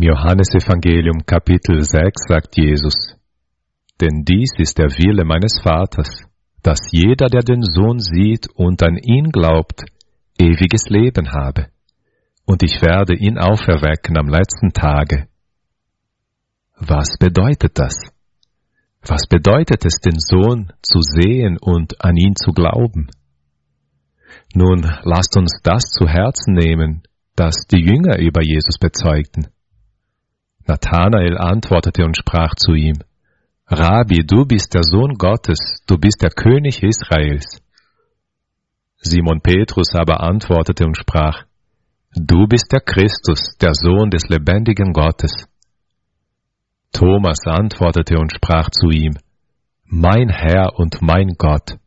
Johannesevangelium Kapitel 6 sagt Jesus: Denn dies ist der Wille meines Vaters, dass jeder, der den Sohn sieht und an ihn glaubt, ewiges Leben habe, und ich werde ihn auferwecken am letzten Tage. Was bedeutet das? Was bedeutet es, den Sohn zu sehen und an ihn zu glauben? Nun, lasst uns das zu Herzen nehmen, das die Jünger über Jesus bezeugten. Nathanael antwortete und sprach zu ihm: Rabbi, du bist der Sohn Gottes, du bist der König Israels. Simon Petrus aber antwortete und sprach: Du bist der Christus, der Sohn des lebendigen Gottes. Thomas antwortete und sprach zu ihm: Mein Herr und mein Gott.